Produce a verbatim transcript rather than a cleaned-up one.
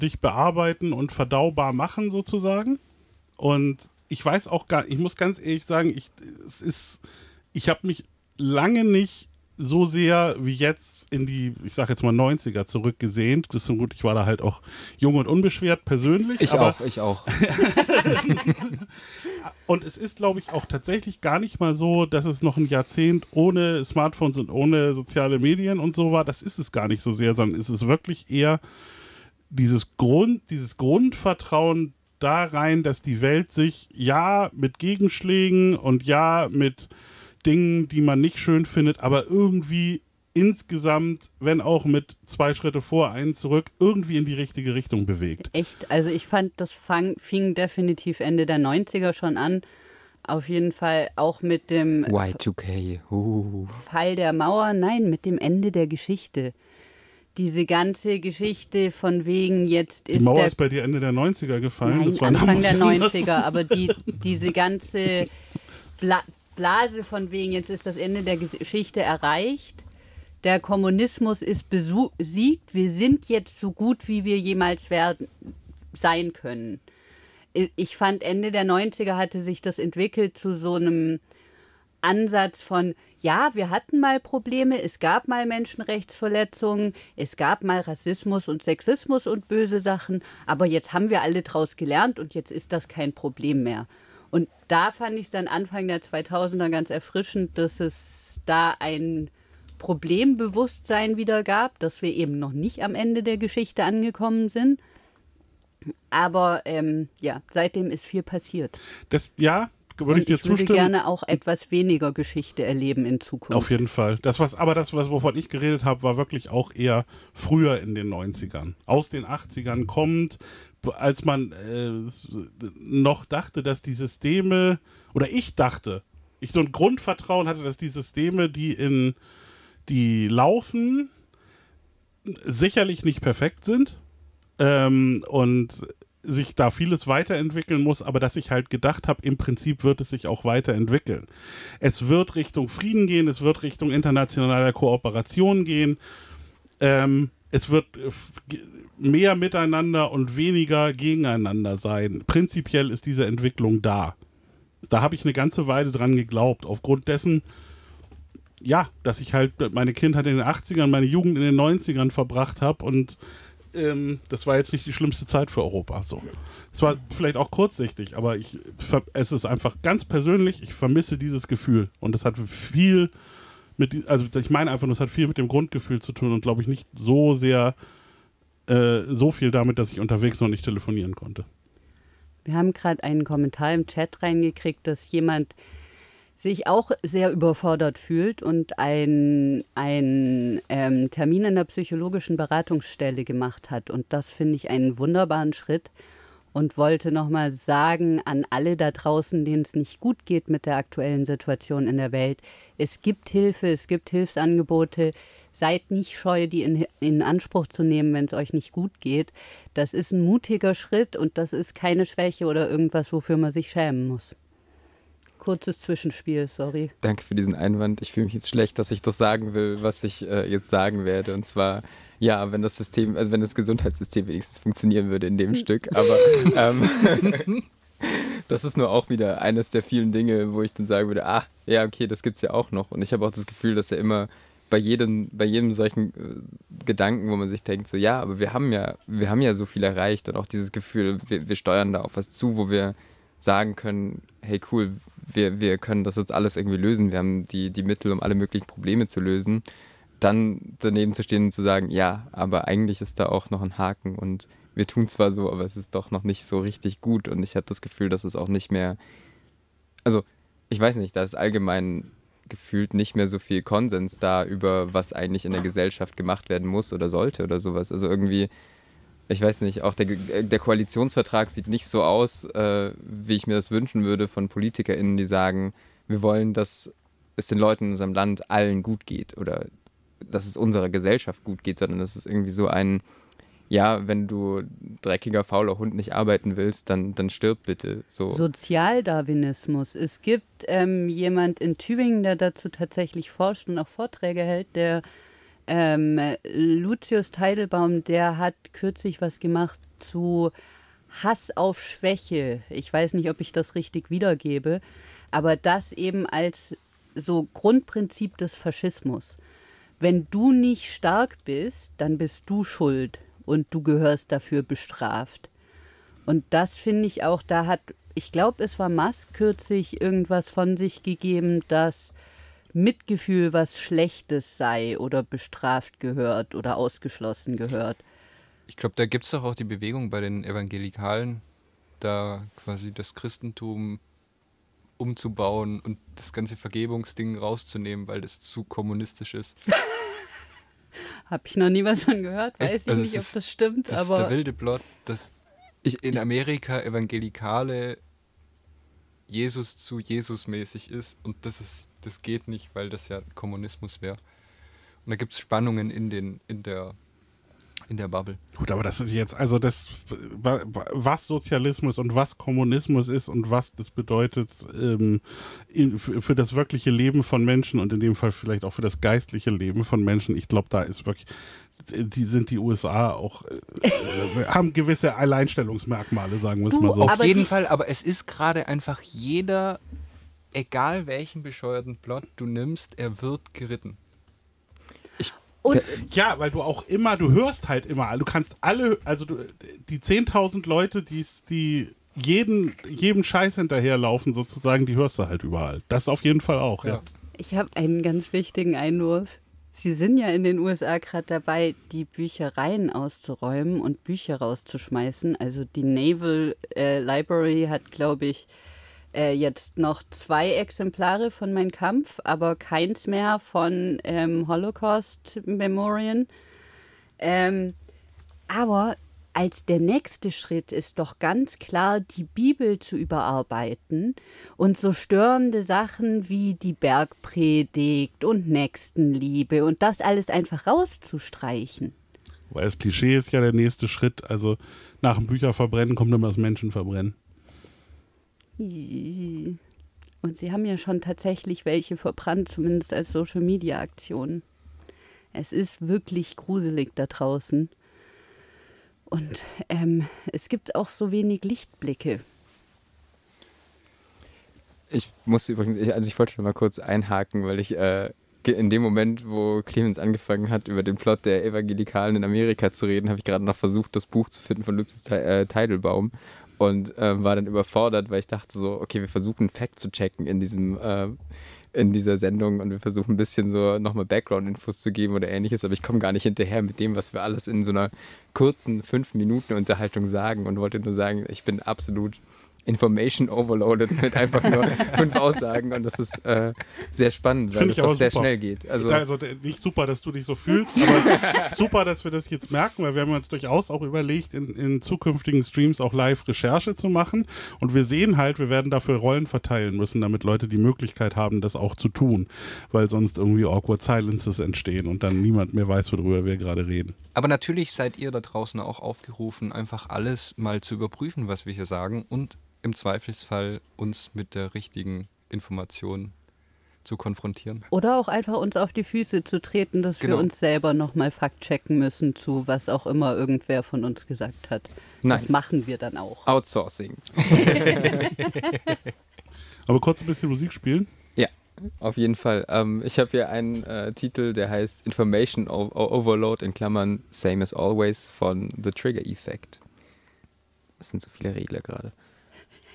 dich bearbeiten und verdaubar machen sozusagen. Und ich weiß auch gar, ich muss ganz ehrlich sagen, ich, es ist, ich habe mich lange nicht so sehr wie jetzt in die, ich sag jetzt mal neunziger zurückgesehnt. Das ist so gut, ich war da halt auch jung und unbeschwert persönlich. Ich aber auch, ich auch. Und es ist, glaube ich, auch tatsächlich gar nicht mal so, dass es noch ein Jahrzehnt ohne Smartphones und ohne soziale Medien und so war. Das ist es gar nicht so sehr, sondern es ist wirklich eher dieses Grund, dieses Grundvertrauen da rein, dass die Welt sich ja mit Gegenschlägen und ja mit Dingen, die man nicht schön findet, aber irgendwie insgesamt, wenn auch mit zwei Schritte vor, einen zurück, irgendwie in die richtige Richtung bewegt. Echt, also ich fand, das fang, fing definitiv Ende der neunziger schon an. Auf jeden Fall auch mit dem Y zwei K. Uh. Fall der Mauer, nein, mit dem Ende der Geschichte. Diese ganze Geschichte von wegen jetzt ist Die Mauer der, ist bei dir Ende der neunziger gefallen? nein, Das war Anfang der damals- neunziger, aber die, diese ganze Bla Blase von wegen jetzt ist das Ende der Geschichte erreicht. Der Kommunismus ist besiegt. Wir sind jetzt so gut, wie wir jemals werden, sein können. Ich fand, Ende der neunziger hatte sich das entwickelt zu so einem Ansatz von, ja, wir hatten mal Probleme, es gab mal Menschenrechtsverletzungen, es gab mal Rassismus und Sexismus und böse Sachen, aber jetzt haben wir alle draus gelernt und jetzt ist das kein Problem mehr. Und da fand ich es dann Anfang der zweitausender ganz erfrischend, dass es da ein Problembewusstsein wieder gab, dass wir eben noch nicht am Ende der Geschichte angekommen sind. Aber ähm, ja, seitdem ist viel passiert. Das, ja, würde Und ich dir ich würde zustimmen. gerne auch etwas weniger Geschichte erleben in Zukunft. Auf jeden Fall. Das, was, aber das, was, wovon ich geredet habe, war wirklich auch eher früher in den neunzigern. Aus den achtzigern kommt, als man äh, noch dachte, dass die Systeme, oder ich dachte, ich so ein Grundvertrauen hatte, dass die Systeme, die in die laufen, sicherlich nicht perfekt sind ähm, und sich da vieles weiterentwickeln muss, aber dass ich halt gedacht habe, im Prinzip wird es sich auch weiterentwickeln. Es wird Richtung Frieden gehen, es wird Richtung internationaler Kooperation gehen, ähm, es wird mehr miteinander und weniger gegeneinander sein. Prinzipiell ist diese Entwicklung da. Da habe ich eine ganze Weile dran geglaubt, aufgrund dessen, ja, dass ich halt meine Kindheit in den achtzigern, meine Jugend in den neunzigern verbracht habe und ähm, das war jetzt nicht die schlimmste Zeit für Europa. So. Es war vielleicht auch kurzsichtig, aber ich, es ist einfach ganz persönlich, ich vermisse dieses Gefühl und das hat viel mit, also ich meine einfach, das hat viel mit dem Grundgefühl zu tun und glaube ich nicht so sehr, äh, so viel damit, dass ich unterwegs noch nicht telefonieren konnte. Wir haben gerade einen Kommentar im Chat reingekriegt, dass jemand sich auch sehr überfordert fühlt und einen ähm, Termin in der psychologischen Beratungsstelle gemacht hat. Und das finde ich einen wunderbaren Schritt und wollte nochmal sagen an alle da draußen, denen es nicht gut geht mit der aktuellen Situation in der Welt, es gibt Hilfe, es gibt Hilfsangebote. Seid nicht scheu, die in, in Anspruch zu nehmen, wenn es euch nicht gut geht. Das ist ein mutiger Schritt und das ist keine Schwäche oder irgendwas, wofür man sich schämen muss. Kurzes Zwischenspiel, sorry. Danke für diesen Einwand. Ich fühle mich jetzt schlecht, dass ich das sagen will, was ich äh, jetzt sagen werde. Und zwar, ja, wenn das System, also wenn das Gesundheitssystem wenigstens funktionieren würde in dem Stück. Aber ähm, das ist nur auch wieder eines der vielen Dinge, wo ich dann sagen würde, ah, ja, okay, das gibt's ja auch noch. Und ich habe auch das Gefühl, dass ja immer bei jedem, bei jedem solchen äh, Gedanken, wo man sich denkt, so, ja, aber wir haben ja, wir haben ja so viel erreicht und auch dieses Gefühl, wir, wir steuern da auf was zu, wo wir sagen können, hey cool, wir, wir können das jetzt alles irgendwie lösen, wir haben die, die Mittel, um alle möglichen Probleme zu lösen, dann daneben zu stehen und zu sagen, ja, aber eigentlich ist da auch noch ein Haken und wir tun zwar so, aber es ist doch noch nicht so richtig gut und ich habe das Gefühl, dass es auch nicht mehr, also ich weiß nicht, da ist allgemein gefühlt nicht mehr so viel Konsens da über, was eigentlich in der Gesellschaft gemacht werden muss oder sollte oder sowas, also irgendwie ich weiß nicht, auch der, der Koalitionsvertrag sieht nicht so aus, äh, wie ich mir das wünschen würde von PolitikerInnen, die sagen, wir wollen, dass es den Leuten in unserem Land allen gut geht oder dass es unserer Gesellschaft gut geht, sondern das ist irgendwie so ein, ja, wenn du dreckiger, fauler Hund nicht arbeiten willst, dann, dann stirb bitte. So. Sozialdarwinismus. Es gibt ähm, jemand in Tübingen, der dazu tatsächlich forscht und auch Vorträge hält, der Ähm, Lucius Teitelbaum, der hat kürzlich was gemacht zu Hass auf Schwäche. Ich weiß nicht, ob ich das richtig wiedergebe, aber das eben als so Grundprinzip des Faschismus. Wenn du nicht stark bist, dann bist du schuld und du gehörst dafür bestraft. Und das finde ich auch, da hat, ich glaube, es war Musk kürzlich irgendwas von sich gegeben, dass Mitgefühl was Schlechtes sei oder bestraft gehört oder ausgeschlossen gehört. Ich glaube, da gibt es doch auch die Bewegung bei den Evangelikalen, da quasi das Christentum umzubauen und das ganze Vergebungsding rauszunehmen, weil das zu kommunistisch ist. Habe ich noch nie was von gehört, weiß Echt? ich Also nicht, es ob ist- das stimmt, Das ist aber der wilde Plot, dass Ich, in ich, Amerika Evangelikale Jesus zu Jesus-mäßig ist und das ist, das geht nicht, weil das ja Kommunismus wäre. Und da gibt es Spannungen in den, in der, in der Bubble. Gut, aber das ist jetzt, also das, wa- wa- was Sozialismus und was Kommunismus ist und was das bedeutet ähm, in, für, für das wirkliche Leben von Menschen und in dem Fall vielleicht auch für das geistliche Leben von Menschen, ich glaube, da ist wirklich, die sind die U S A auch, äh, äh, haben gewisse Alleinstellungsmerkmale, sagen wir es Du, mal so. Auf Aber jeden die- Fall, aber es ist gerade einfach jeder, egal welchen bescheuerten Plot du nimmst, er wird geritten. und Ja, weil du auch immer, du hörst halt immer, du kannst alle, also du, die zehntausend Leute, die, die jeden, jedem Scheiß hinterherlaufen sozusagen, die hörst du halt überall. Das auf jeden Fall auch, ja. Ja. ich habe einen ganz wichtigen Einwurf. Sie sind ja in den U S A gerade dabei, die Büchereien auszuräumen und Bücher rauszuschmeißen. Also die Naval äh, Library hat, glaube ich, äh, jetzt noch zwei Exemplare von Mein Kampf, aber keins mehr von ähm, Holocaust Memorien. Ähm, aber als der nächste Schritt ist doch ganz klar, die Bibel zu überarbeiten und so störende Sachen wie die Bergpredigt und Nächstenliebe und das alles einfach rauszustreichen. Weil das Klischee ist ja der nächste Schritt, also nach dem Bücherverbrennen kommt immer das Menschenverbrennen. Und sie haben ja schon tatsächlich welche verbrannt, zumindest als Social-Media-Aktion. Es ist wirklich gruselig da draußen. Und ähm, es gibt auch so wenig Lichtblicke. ich muss übrigens, ich- also ich wollte noch mal kurz einhaken, weil ich äh, ge- in dem Moment, wo Clemens angefangen hat, über den Plot der Evangelikalen in Amerika zu reden, habe ich gerade noch versucht, das Buch zu finden von Lucius Te äh, Teitelbaum und äh, war dann überfordert, weil ich dachte so, okay, wir versuchen Fact zu checken in diesem äh, in dieser Sendung und wir versuchen ein bisschen so nochmal Background-Infos zu geben oder ähnliches, aber ich komme gar nicht hinterher mit dem, was wir alles in so einer kurzen fünf Minuten Unterhaltung sagen und wollte nur sagen, ich bin absolut Information overloaded mit einfach nur fünf Aussagen und das ist äh, sehr spannend, weil Find es ich doch aber sehr super. schnell geht. Also, Also d- nicht super, dass du dich so fühlst, aber super, dass wir das jetzt merken, weil wir haben uns durchaus auch überlegt, in, in zukünftigen Streams auch Live-Recherche zu machen und wir sehen halt, wir werden dafür Rollen verteilen müssen, damit Leute die Möglichkeit haben, das auch zu tun, weil sonst irgendwie awkward silences entstehen und dann niemand mehr weiß, worüber wir gerade reden. Aber natürlich seid ihr da draußen auch aufgerufen, einfach alles mal zu überprüfen, was wir hier sagen und im Zweifelsfall uns mit der richtigen Information zu konfrontieren. Oder auch einfach uns auf die Füße zu treten, dass Genau. wir uns selber nochmal fact-checken müssen zu was auch immer irgendwer von uns gesagt hat. Nice. Das machen wir dann auch. Outsourcing. Aber kurz ein bisschen Musik spielen. Ja, auf jeden Fall. Ähm, ich habe hier einen äh, Titel, der heißt Information o o Overload in Klammern Same as Always von The Trigger Effect. Das sind so viele Regler gerade.